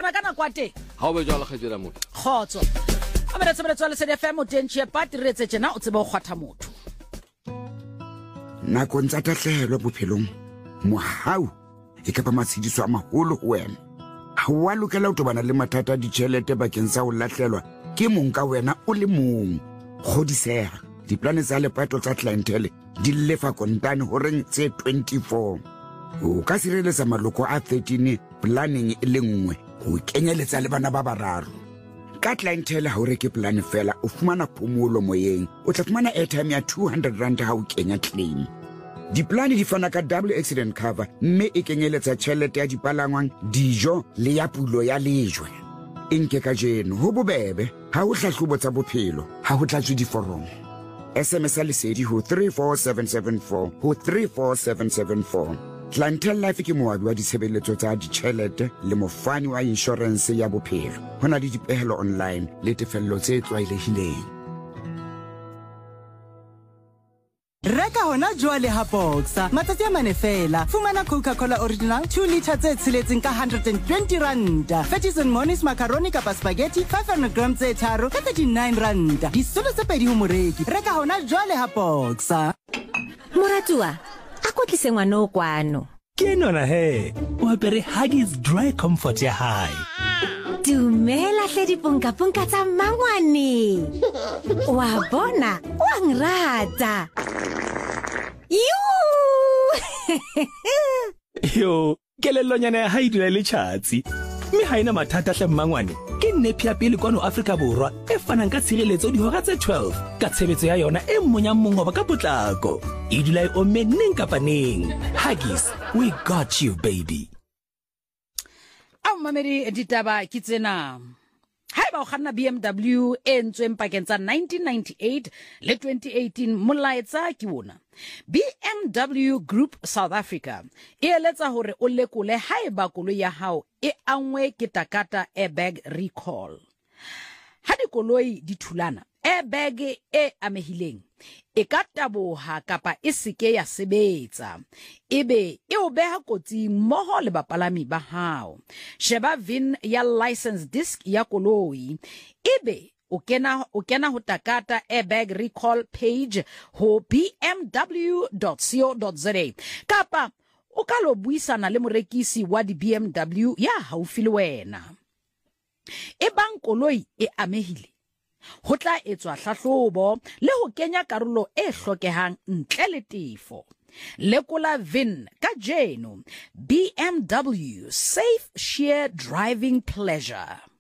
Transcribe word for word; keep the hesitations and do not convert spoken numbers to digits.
bona kana kwate ha o be jwa la kgetsela motho khotso a bere tsebele tswale se F M o tentšhe pati re tsetse na o tsebe go kgwatha motho nako ntsa tatlhelo bophelong mohau e ka ba matshidiso a maholo ho wena ha wa lokela o tobana le mathata a ditšhelete bakeng sa ho latlhelwa ke mong ka wena o le mong kgodisega diplane tsa lepato tsa clientele di lefa kontane ho reng tse twenty-four o ka sireletsa maloko a thirteen planning e le nngwe ho kenyeletsa le bana ba bararo ka clientele ha o reke plan fela o fumana phomolo moyeng o tla fumana airtime ya two hundred rand ha o kenya claim diplane di fana ka double accident cover mme e kenyeletsa tšhelete ya dipalangwang dijo le ya pulo ya lejwe enke ka jeno ho bobebe ha o hlahlobo tsa bophelo ha ho tlatswe diforomo S M S lesedi ho three four seven seven four ho three four seven seven four Clientele Life ke moabi wa ditshebeletso tsa ditšhelete le mofani wa insurance ya bophelo hona le dipehelo online le tefello tse tlwaelehileng Reka hona jwale ha Boxer matsatsi a mane fela fumana Coca-Cola Original two litre tse tsheletseng ka one hundred twenty rand Fetis and Moni's macaroni kapa spaghetti five hundred grams tse tharo ka thirty-nine rand disolo tse pedi ho moreki reka hona jwale ha Boxer Moratua a ko tlise ngwana o kwano ke nona he o apere Huggies dry comfort ya hae dumela hle diponka ponka tsa mangwane wa bona wa ngrata yu yo kelellonyana ya hae dula le tšhatsi mme ha ina mathata hle mmangwane ke nepi ya pele kwano Afrika Borwa e fanang ka tshireletso dihora tse twelve ka tshebetso ya yona e mmonyang mongoba ka potlako e dula e omme neng kapa neng Huggies we got you baby a mamedi ditaba ke tsena haeba o kganna B M W e ntsweng pakeng tsa nineteen ninety-eight le twenty eighteen molaetsa ke wona B M W Group South Africa e eletsa hore o lekole haeba koloi ya hao e angwe ke takata airbag recall ha dikoloi di thulana airbag e amehileng e ka taboha kapa e seke ya sebetsa ebe e o beha kotsing mmoho le bapalami ba hao sheba vin ya license disc ya koloi ebe o kena o kena ho takata airbag recall page ho b m w dot co dot za kapa o ka lo buisana le morekisi wa di B M W ya haufi le wena e bang koloi e amehile ho tla etswa hlahlobo le ho kenya karolo e hlokehang ntle le tefo lekola vin ka jeno B M W safe sheer driving pleasure.